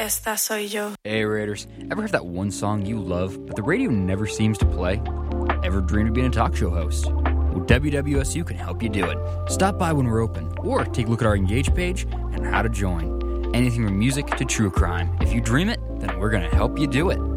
Esta soy yo. Hey Raiders, ever have that one song you love, but the radio never seems to play? Ever dreamed of being a talk show host? Well, WWSU can help you do it. Stop by when we're open, or take a look at our Engage page and how to join. Anything from music to true crime. If you dream it, then we're going to help you do it.